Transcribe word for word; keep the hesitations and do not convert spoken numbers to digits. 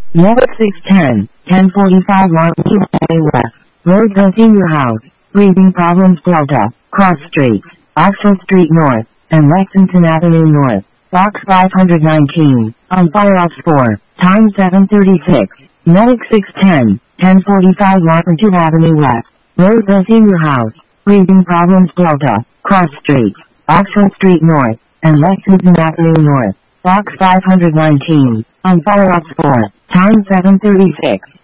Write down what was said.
Medic six ten, ten forty-five Martin West, Road to Senior House, Breathing Problems Delta, Cross Streets, Oxford Street North, and Lexington Avenue North, Box five nineteen, on Firehouse four, time seven thirty-six, Medic six ten, ten forty-five Martin Avenue West, Road to Senior House, Breathing Problems Delta, Cross Streets, Oxford Street North, and Lexington Avenue North, Box five nineteen, on Firehouse four, time seven thirty-six.